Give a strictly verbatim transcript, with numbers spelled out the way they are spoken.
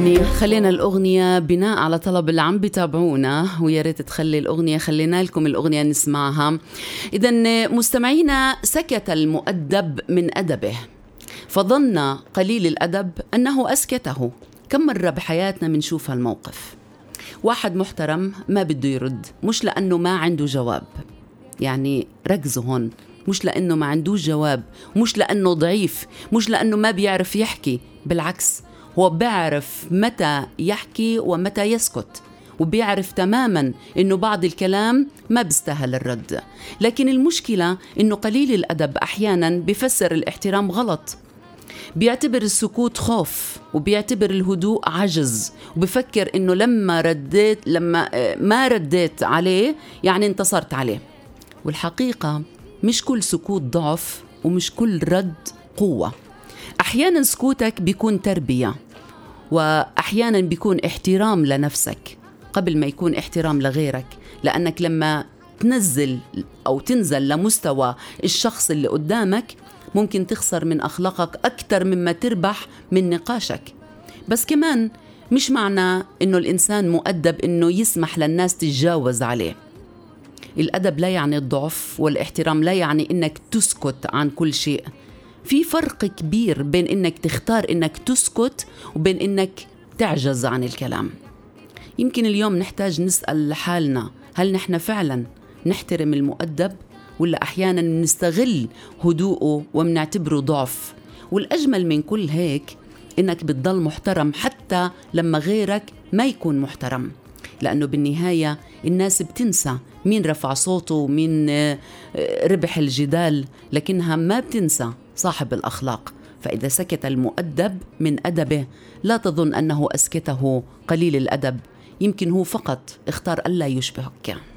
يعني خلينا الأغنية بناء على طلب اللي عم بتابعونا، ويا ريت تخلي الأغنية، خلينا لكم الأغنية نسمعها. إذن مستمعينا، سكت المؤدب من أدبه فظن قليل الأدب أنه أسكته. كم مرة بحياتنا منشوف هالموقف؟ واحد محترم ما بده يرد، مش لأنه ما عنده جواب، يعني ركزوا هون، مش لأنه ما عندوش جواب، مش لأنه ضعيف، مش لأنه ما بيعرف يحكي، بالعكس هو بيعرف متى يحكي ومتى يسكت، وبيعرف تماماً إنه بعض الكلام ما بيستاهل الرد. لكن المشكلة إنه قليل الأدب أحياناً بيفسر الاحترام غلط، بيعتبر السكوت خوف، وبيعتبر الهدوء عجز، وبفكر إنه لما رديت لما ما رديت عليه يعني انتصرت عليه. والحقيقة مش كل سكوت ضعف، ومش كل رد قوة. أحياناً سكوتك بيكون تربية، وأحياناً بيكون احترام لنفسك قبل ما يكون احترام لغيرك، لأنك لما تنزل أو تنزل لمستوى الشخص اللي قدامك ممكن تخسر من أخلاقك أكتر مما تربح من نقاشك. بس كمان مش معنى إنه الإنسان مؤدب إنه يسمح للناس تتجاوز عليه. الأدب لا يعني الضعف، والاحترام لا يعني إنك تسكت عن كل شيء. في فرق كبير بين إنك تختار إنك تسكت وبين إنك تعجز عن الكلام. يمكن اليوم نحتاج نسأل حالنا، هل نحن فعلا نحترم المؤدب، ولا أحيانا نستغل هدوءه ومنعتبره ضعف؟ والأجمل من كل هيك إنك بتضل محترم حتى لما غيرك ما يكون محترم، لأنه بالنهاية الناس بتنسى مين رفع صوته ومين ربح الجدال، لكنها ما بتنسى صاحب الأخلاق. فإذا سكت المؤدب من أدبه لا تظن أنه أسكته قليل الأدب، يمكن هو فقط اختار ألا يشبهك.